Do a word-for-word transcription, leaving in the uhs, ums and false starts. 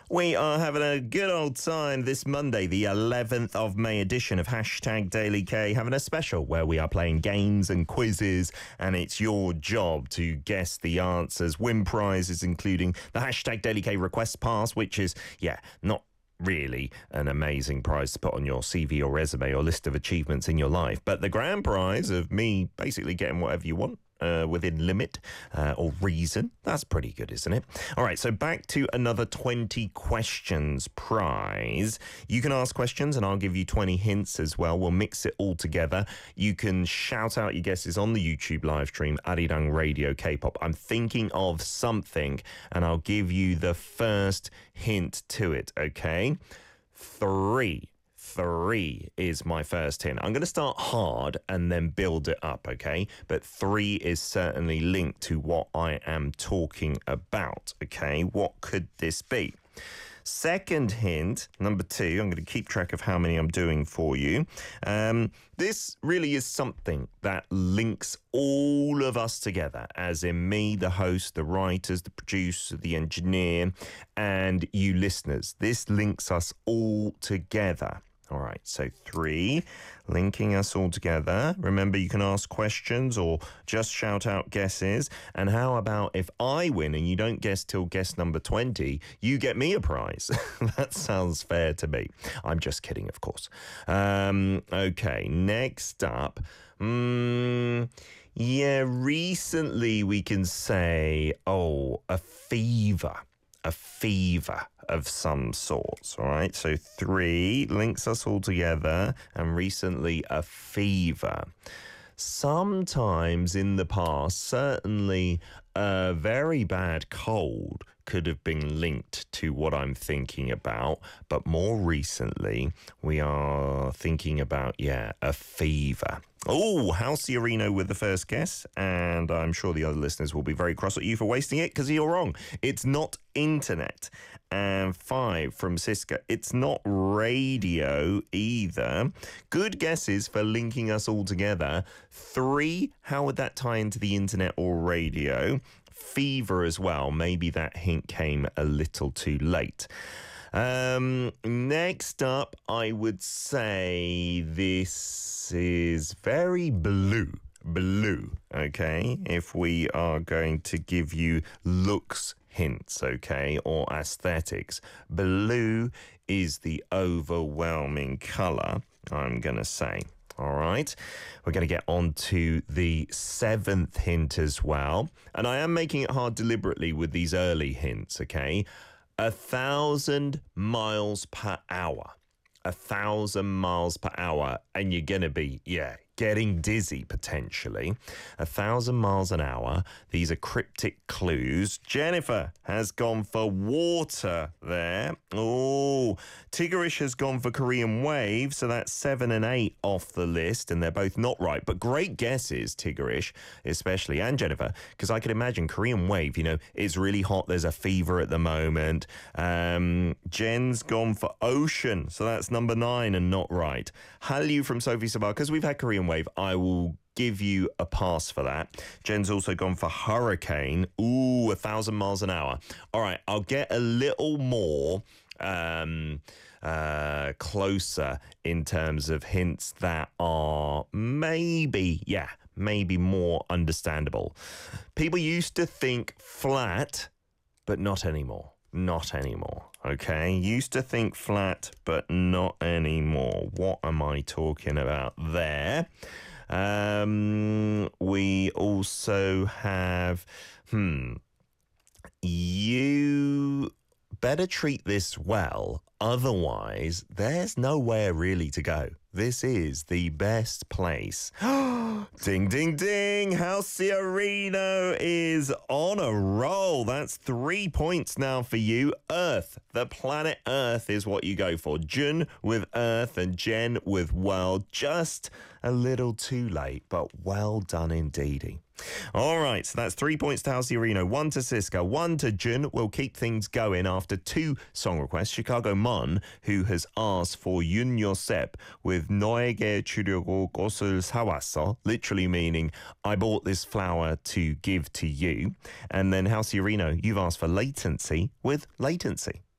We are having a good old time this Monday, the eleventh of May edition of Hashtag Daily K, having a special where we are playing games and quizzes, and it's your job to guess the answers, win prizes, including the Hashtag Daily K Request Pass, which is, yeah, not really an amazing prize to put on your C V or resume or list of achievements in your life, but the grand prize of me basically getting whatever you want uh, within limit uh, or reason. That's pretty good, isn't it? All right, so back to another twenty questions prize. You can ask questions and I'll give you twenty hints as well. We'll mix it all together. You can shout out your guesses on the YouTube live stream, Arirang Radio K-pop. I'm thinking of something and I'll give you the first hint to it, okay? Three. Three is my first hint. I'm going to start hard and then build it up, okay? But three is certainly linked to what I am talking about, okay? What could this be? Second hint, number two, I'm going to keep track of how many I'm doing for you. Um, this really is something that links all of us together, as in me, the host, the writers, the producer, the engineer, and you listeners. This links us all together. All right, so three, linking us all together. Remember, you can ask questions or just shout out guesses. And how about if I win and you don't guess till guess number twenty, you get me a prize? That sounds fair to me. I'm just kidding, of course. Um, okay, next up. Mm, yeah, recently we can say, oh, a fever. A fever of some sorts, all right? So three links us all together, and recently a fever. Sometimes in the past, certainly a very bad cold could have been linked to what I'm thinking about, but more recently we are thinking about, yeah, a fever. Oh, Halciarino with the first guess, and I'm sure the other listeners will be very cross at you for wasting it because you're wrong. It's not internet. And five from Siska, it's not radio either. Good guesses for linking us all together. Three, how would that tie into the internet or radio? Fever as well. Maybe that hint came a little too late. Um, next up, I would say this is very blue. Blue, okay? If we are going to give you looks hints, okay, or aesthetics. Blue is the overwhelming colour, I'm going to say. All right, we're going to get on to the seventh hint as well. And I am making it hard deliberately with these early hints, okay? A thousand miles per hour. A thousand miles per hour. And you're going to be, yeah, getting dizzy potentially. A thousand miles an hour. These are cryptic clues. Jennifer has gone for water there. Oh, Tigerish has gone for Korean wave. So that's seven and eight off the list. And they're both not right. But great guesses, Tigerish, especially, and Jennifer, because I can imagine Korean wave, you know, it's really hot. There's a fever at the moment. Um, Jen's gone for ocean. So that's number nine and not right. Hallyu from Sophie Savar, because we've had Korean wave, I will give you a pass for that. Jen's also gone for hurricane. Ooh, a thousand miles an hour. All right, I'll get a little more um, uh, closer in terms of hints that are maybe, yeah, maybe more understandable. People used to think flat, but not anymore. Not anymore, okay? Used to think flat, but not anymore. What am I talking about there? Um, we also have, hmm, you better treat this well, otherwise there's nowhere really to go. This is the best place. Ding, ding, ding. Halciarino is on a roll. That's three points now for you. Earth. The planet Earth is what you go for. Jun with Earth and Jen with World. Just a little too late, but well done indeedy. All right, so that's three points to Halciarino, one to Siska, one to Jun. We'll keep things going after two song requests. Chicago Mon, who has asked for Yoon Yosep with 너에게 주려고 꽃을 사왔어, literally meaning I bought this flower to give to you. And then Halciarino, you've asked for Latency with Latency.